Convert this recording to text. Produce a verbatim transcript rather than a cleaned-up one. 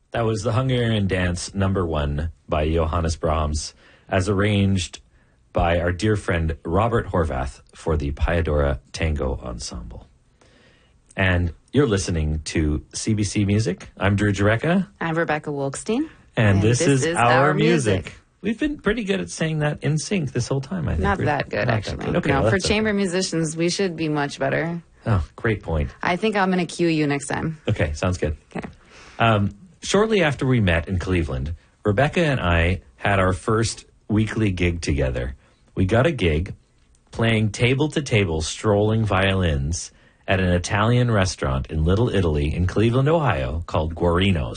That was the Hungarian Dance number one by Johannes Brahms, as arranged by our dear friend Robert Horvath for the Piadora Tango Ensemble. And you're listening to C B C Music. I'm Drew Jureka. I'm Rebecca Wolkstein. And, and this, this is, is our, our music. music. We've been pretty good at saying that in sync this whole time, I think. Not that good, Not actually. That good. Okay, no, well, for chamber okay. musicians, we should be much better. Oh, great point. I think I'm going to cue you next time. Okay, sounds good. Okay. Um, shortly after we met in Cleveland, Rebecca and I had our first weekly gig together. We got a gig playing table-to-table strolling violins at an Italian restaurant in Little Italy in Cleveland, Ohio called Guarino's.